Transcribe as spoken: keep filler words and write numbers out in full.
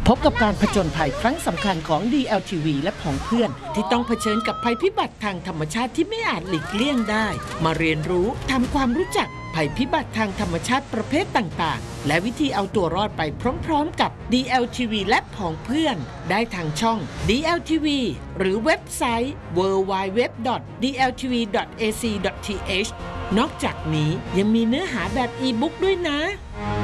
พบกับการผจญภัยครั้งสำคัญของ ดี แอล ที วี และผองเพื่อนที่ต้องเผชิญกับภัยพิบัติทางธรรมชาติที่ไม่อาจหลีกเลี่ยงได้มาเรียนรู้ทำความรู้จักภัยพิบัติทางธรรมชาติประเภทต่างๆและวิธีเอาตัวรอดไปพร้อมๆกับ ดี แอล ที วี และผองเพื่อนได้ทางช่อง ดี แอล ที วี หรือเว็บไซต์ ดับเบิลยู ดับเบิลยู ดับเบิลยู ดอท ดี แอล ที วี ดอท เอ ซี ดอท ที เอช นอกจากนี้ยังมีเนื้อหาแบบอีบุ๊กด้วยนะ